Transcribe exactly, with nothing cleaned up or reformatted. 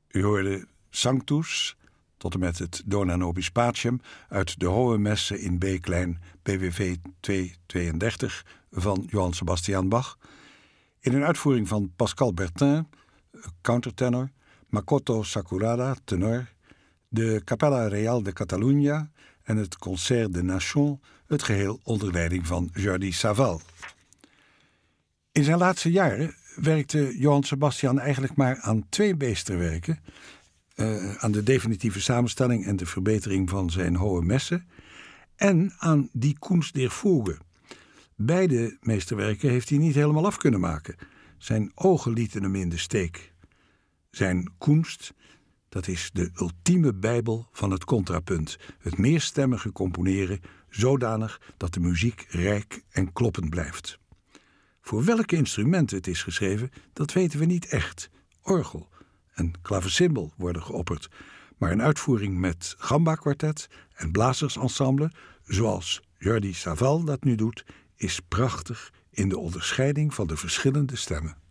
U hoorde Sanctus tot en met het Dona Nobis Patium uit de Hohe Messe in B-klein B W V tweehonderdtweeëndertig van Johann Sebastian Bach, in een uitvoering van Pascal Bertin, countertenor, Makoto Sakurada, tenor, de Capella Real de Catalunya en het Concert des Nations, het geheel onder leiding van Jordi Savall. In zijn laatste jaren werkte Johann Sebastian eigenlijk maar aan twee meesterwerken, uh, aan de definitieve samenstelling en de verbetering van zijn Hohe Messe en aan Die Kunst der Fuge. Beide meesterwerken heeft hij niet helemaal af kunnen maken. Zijn ogen lieten hem in de steek. Zijn Kunst, dat is de ultieme bijbel van het contrapunt, het meerstemmige componeren zodanig dat de muziek rijk en kloppend blijft. Voor welke instrumenten het is geschreven, dat weten we niet echt. Orgel en klavecimbal worden geopperd, maar een uitvoering met gamba-kwartet en blazersensemble, zoals Jordi Savall dat nu doet, is prachtig in de onderscheiding van de verschillende stemmen.